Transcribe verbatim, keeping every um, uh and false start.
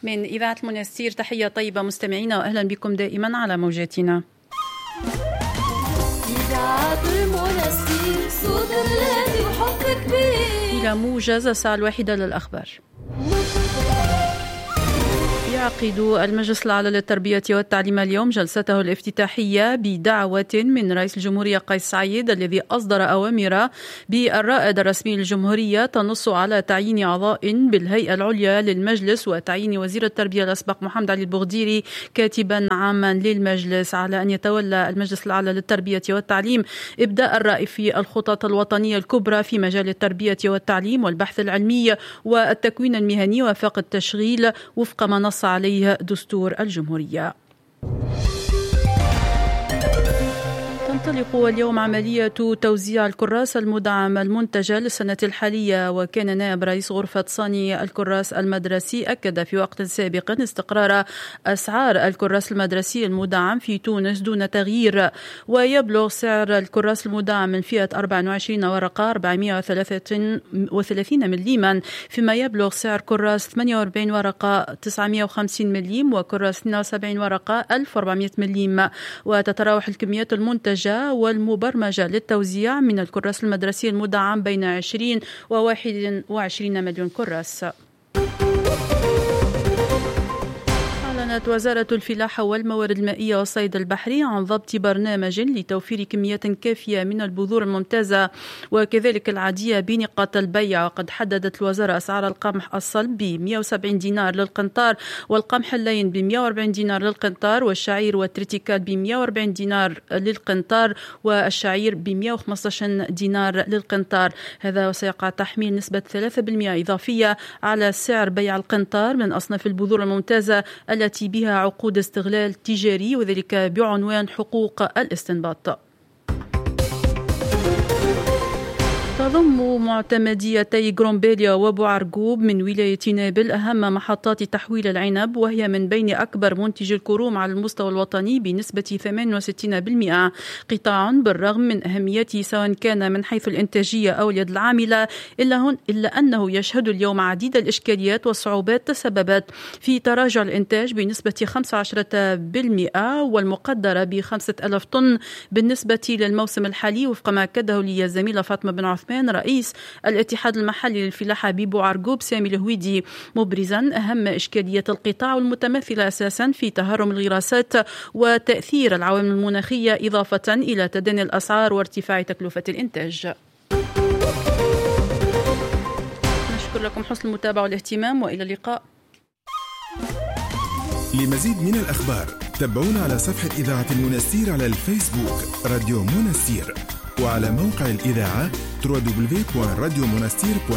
من إذاعة المنستير تحية طيبة مستمعينا، وأهلا بكم دائما على موجاتنا. إذاعة المنستير صوت الذي وحب كبير. إلى موجز الساعة الواحدة للأخبار. يعقد المجلس الأعلى للتربية والتعليم اليوم جلسته الافتتاحية بدعوة من رئيس الجمهورية قيس سعيد، الذي أصدر أوامر بالرائد الرسمي للجمهورية تنص على تعيين أعضاء بالهيئة العليا للمجلس وتعيين وزير التربية الأسبق محمد علي البغديري كاتبا عاما للمجلس، على أن يتولى المجلس الأعلى للتربية والتعليم إبداء الرأي في الخطط الوطنية الكبرى في مجال التربية والتعليم والبحث العلمي والتكوين المهني وفاق التشغيل وفق ما نص عليه دستور الجمهورية. تنطلق اليوم عملية توزيع الكراس المدعم المنتجة للسنة الحالية، وكان نائب رئيس غرفة صاني الكراس المدرسي أكد في وقت سابق استقرار أسعار الكراس المدرسي المدعم في تونس دون تغيير، ويبلغ سعر الكراس المدعم من فئة أربعة وعشرين ورقة أربعمائة وثلاثة وثلاثين مليما، فيما يبلغ سعر كراس ثمانية وأربعين ورقة تسعمائة وخمسين مليم وكراس اثنين وسبعين ورقة ألف وأربعمائة مليم. وتتراوح الكميات المنتجة والمبرمجة للتوزيع من الكراس المدرسي المدعم بين عشرين وواحد وعشرين مليون كراس. أعلنت وزارة الفلاحة والموارد المائية والصيد البحري عن ضبط برنامج لتوفير كميات كافية من البذور الممتازة وكذلك العادية بنقاط البيع، وقد حددت الوزارة أسعار القمح الصلب ب مائة وسبعين دينار للقنطار، والقمح اللين ب مائة وأربعين دينار للقنطار، والشعير والتريتيكال ب مائة وأربعين دينار للقنطار، والشعير ب مائة وخمسة عشر دينار للقنطار. هذا وسيقع تحميل نسبة ثلاثة بالمئة إضافية على سعر بيع القنطار من أصناف البذور الممتازة التي بها عقود استغلال تجاري، وذلك بعنوان حقوق الاستنباط. تضم معتمديتي غرومبيليا وبوعرقوب من ولاية نابل أهم محطات تحويل العنب، وهي من بين أكبر منتجي الكروم على المستوى الوطني بنسبة ثمانية وستين بالمئة، قطاع بالرغم من أهميته سواء كان من حيث الإنتاجية أو اليد العاملة، إلا, هن إلا أنه يشهد اليوم عديد الإشكاليات والصعوبات تسببت في تراجع الإنتاج بنسبة خمسة عشر بالمئة والمقدرة بخمسة ألاف طن بالنسبة للموسم الحالي، وفق ما أكده لي الزميلة فاطمة بن عثمان رئيس الاتحاد المحلي للفلاحة ببوعرقوب سامي الهويدي، مبرزا أهم إشكالية القطاع والمتمثلة أساسا في تهرم الغراسات وتأثير العوامل المناخية، إضافة إلى تدني الأسعار وارتفاع تكلفة الإنتاج. نشكر لكم حسن المتابعة والاهتمام، وإلى اللقاء. لمزيد من الأخبار تابعونا على صفحة إذاعة المنستير على الفيسبوك راديو منستير، وعلى موقع الإذاعة دبليو دبليو دبليو دوت راديو منستير.